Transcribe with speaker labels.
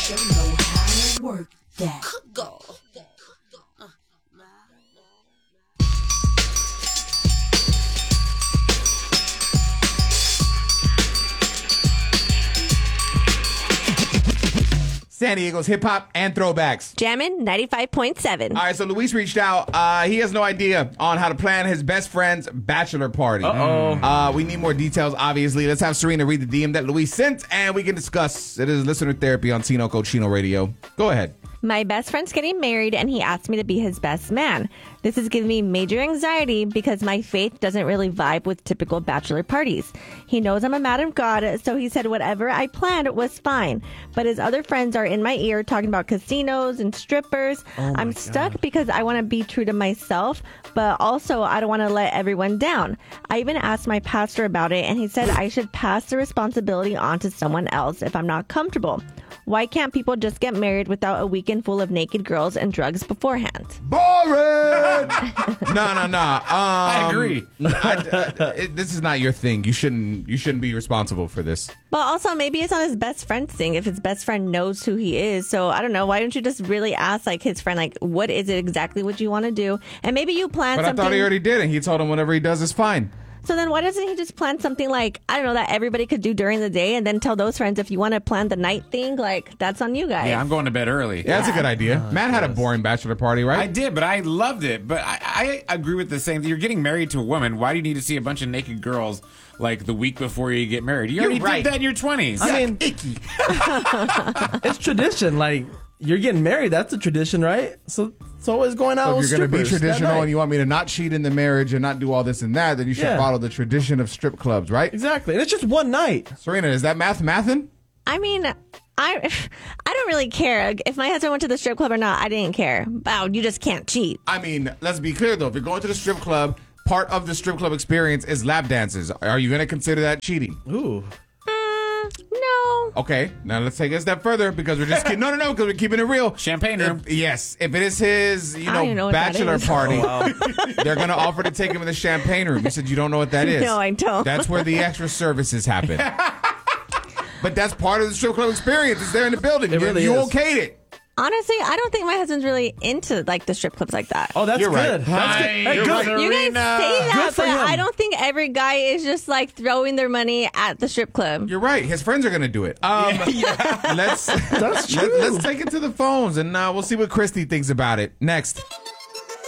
Speaker 1: know how to work that.
Speaker 2: Go.
Speaker 3: San Diego's hip-hop and throwbacks.
Speaker 4: Jammin' 95.7.
Speaker 3: All right, so Luis reached out. He has no idea on how to plan his best friend's bachelor party. We need more details, obviously. Let's have Serena read the DM that Luis sent, and we can discuss. It is listener therapy on Tino Cochino Radio. Go ahead.
Speaker 4: My best friend's getting married and he asked me to be his best man. This is giving me major anxiety because my faith doesn't really vibe with typical bachelor parties. He knows I'm a man of God, so he said whatever I planned was fine. But his other friends are in my ear talking about casinos and strippers. I'm stuck because I want to be true to myself, but also I don't want to let everyone down. I even asked my pastor about it and he said I should pass the responsibility on to someone else if I'm not comfortable. Why can't people just get married without a weekend full of naked girls and drugs beforehand?
Speaker 3: Boring! No.
Speaker 5: I agree.
Speaker 3: This is not your thing. You shouldn't be responsible for this.
Speaker 4: But also, maybe it's not his best friend's thing if his best friend knows who he is. So, I don't know. Why don't you just really ask, like, his friend, like, what is it exactly what you want to do? And maybe you plan
Speaker 3: But
Speaker 4: something.
Speaker 3: I thought he already did, and he told him whatever he does is fine.
Speaker 4: So then why doesn't he just plan something like, I don't know, that everybody could do during the day and then tell those friends if you want to plan the night thing, like, that's on you guys.
Speaker 5: Yeah, I'm going to bed early.
Speaker 3: Yeah, that's a good idea. Matt had a boring bachelor party, right?
Speaker 5: I did, but I loved it. But I agree with the same thing. You're getting married to a woman. Why do you need to see a bunch of naked girls like the week before you get married? You already did that in your 20s.
Speaker 6: I mean,
Speaker 3: icky.
Speaker 6: it's tradition. Like, you're getting married. That's a tradition, right? So it's always going out
Speaker 3: So
Speaker 6: with
Speaker 3: if you're going to be
Speaker 6: strippers that
Speaker 3: traditional
Speaker 6: night.
Speaker 3: and you want me to not cheat in the marriage and not do all this and that, then you should
Speaker 6: Yeah.
Speaker 3: follow the tradition of strip clubs, right?
Speaker 6: Exactly. And it's just one night.
Speaker 3: Serena, is that mathin'?
Speaker 4: I mean, I don't really care. If my husband went to the strip club or not, I didn't care. Wow, you just can't cheat.
Speaker 3: I mean, let's be clear, though. If you're going to the strip club, part of the strip club experience is lap dances. Are you going to consider that cheating?
Speaker 6: Ooh.
Speaker 4: No.
Speaker 3: Okay, now let's take it a step further because we're just kidding. No, because we're keeping it real.
Speaker 5: Champagne room.
Speaker 3: If it is his,
Speaker 4: I don't even know what that
Speaker 3: bachelor
Speaker 4: is.
Speaker 3: party, they're going to offer to take him to the champagne room. You said you don't know what that is.
Speaker 4: No, I don't.
Speaker 3: That's where the extra services happen. But that's part of the strip club experience. It's there in the building.
Speaker 6: It really
Speaker 3: you
Speaker 6: is.
Speaker 3: okayed it.
Speaker 4: Honestly, I don't think my husband's really into, like, the strip clubs like that.
Speaker 6: Oh, that's
Speaker 3: You're
Speaker 6: good.
Speaker 3: right.
Speaker 6: That's good. Hey,
Speaker 3: You're
Speaker 6: good.
Speaker 3: right.
Speaker 4: You guys say that,
Speaker 6: Good for
Speaker 4: but
Speaker 6: him.
Speaker 4: I don't think every guy is just, like, throwing their money at the strip club.
Speaker 3: You're right. His friends are going to do it.
Speaker 6: That's true.
Speaker 3: Let's take it to the phones, and we'll see what Christy thinks about it. Next.